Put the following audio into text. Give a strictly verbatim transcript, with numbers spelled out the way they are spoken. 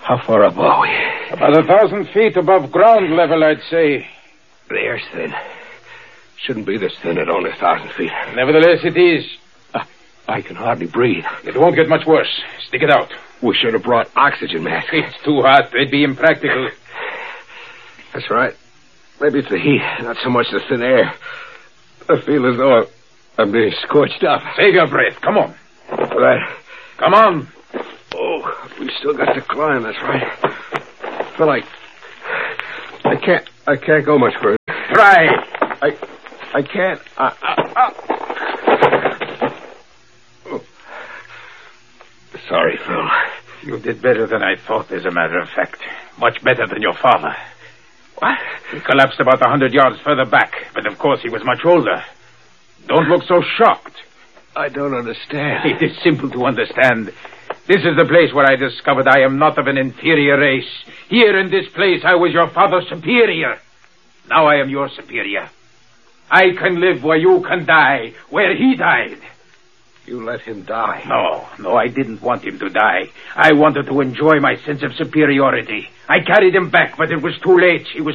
How far up are we? About a thousand feet above ground level, I'd say. The air's thin. Shouldn't be this thin at only a thousand feet. Nevertheless, it is. I, I can hardly breathe. It won't get much worse. Stick it out. We should have brought oxygen masks. It's too hot. They'd be impractical. That's right. Maybe it's the heat, not so much the thin air. I feel as though I'm being scorched up. Save your breath. Come on. Right. Come on. Oh, we still got to climb. That's right. I feel like I can't. I can't go much further. Try. I. I can't. I, I, I. Oh. Sorry, Phil. You did better than I thought, as a matter of fact. Much better than your father. What? He collapsed about a hundred yards further back, but of course he was much older. Don't look so shocked. I don't understand. It is simple to understand. This is the place where I discovered I am not of an inferior race. Here in this place I was your father's superior. Now I am your superior. I can live where you can die, where he died. You let him die? No, no, I didn't want him to die. I wanted to enjoy my sense of superiority. I carried him back, but it was too late. He was